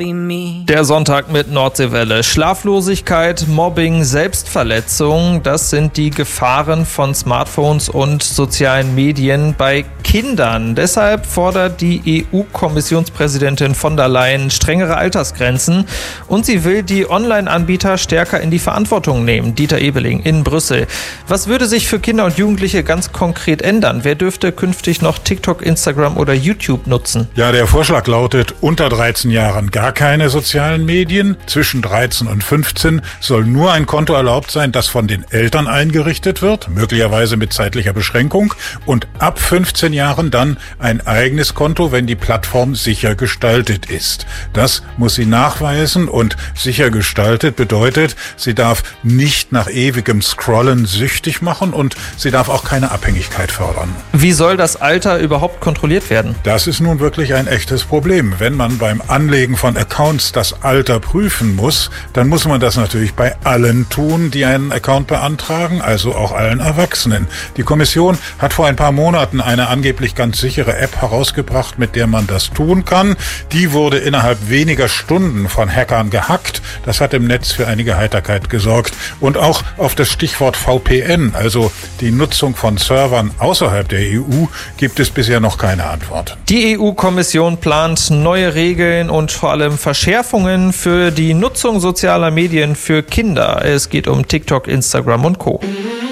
Der Sonntag mit Nordseewelle. Schlaflosigkeit, Mobbing, Selbstverletzung, das sind die Gefahren von Smartphones und sozialen Medien bei Kindern. Deshalb fordert die EU-Kommissionspräsidentin von der Leyen strengere Altersgrenzen und sie will die Online-Anbieter stärker in die Verantwortung nehmen. Dieter Ebeling in Brüssel. Was würde sich für Kinder und Jugendliche ganz konkret ändern? Wer dürfte künftig noch TikTok, Instagram oder YouTube nutzen? Ja, der Vorschlag lautet, unter 13 Jahren gar keine sozialen Medien. Zwischen 13 und 15 soll nur ein Konto erlaubt sein, das von den Eltern eingerichtet wird, möglicherweise mit zeitlicher Beschränkung. Und ab 15 Jahren dann ein eigenes Konto, wenn die Plattform sicher gestaltet ist. Das muss sie nachweisen und sicher gestaltet bedeutet, sie darf nicht nach ewigem Scrollen süchtig machen und sie darf auch keine Abhängigkeit fördern. Wie soll das Alter überhaupt kontrolliert werden? Das ist nun wirklich ein echtes Problem. Wenn man beim Anlegen von Accounts das Alter prüfen muss, dann muss man das natürlich bei allen tun, die einen Account beantragen, also auch allen Erwachsenen. Die Kommission hat vor ein paar Monaten eine angeblich ganz sichere App herausgebracht, mit der man das tun kann. Die wurde innerhalb weniger Stunden von Hackern gehackt. Das hat im Netz für einige Heiterkeit gesorgt. Und auch auf das Stichwort VPN, also die Nutzung von Servern außerhalb der EU, gibt es bisher noch keine Antwort. Die EU-Kommission plant neue Regeln und vor allem Verschärfungen für die Nutzung sozialer Medien für Kinder. Es geht um TikTok, Instagram und Co.